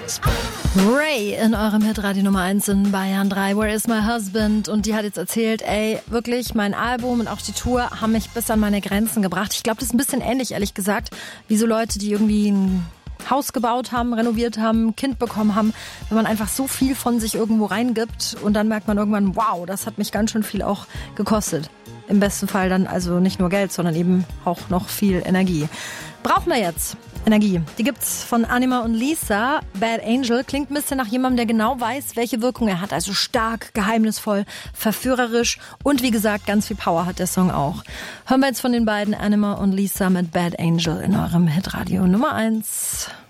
Ray in eurem Hitradio Nummer 1 in Bayern 3, Where is my husband? Und die hat jetzt erzählt, ey, wirklich, mein Album und auch die Tour haben mich bis an meine Grenzen gebracht. Ich glaube, das ist ein bisschen ähnlich, ehrlich gesagt, wie so Leute, die irgendwie ein Haus gebaut haben, renoviert haben, Kind bekommen haben, wenn man einfach so viel von sich irgendwo reingibt und dann merkt man irgendwann, wow, das hat mich ganz schön viel auch gekostet. Im besten Fall dann also nicht nur Geld, sondern eben auch noch viel Energie. Brauchen wir jetzt Energie. Die gibt's von Anima und Lisa. Bad Angel klingt ein bisschen nach jemandem, der genau weiß, welche Wirkung er hat. Also stark, geheimnisvoll, verführerisch und wie gesagt, ganz viel Power hat der Song auch. Hören wir jetzt von den beiden Anima und Lisa mit Bad Angel in eurem Hitradio Nummer 1.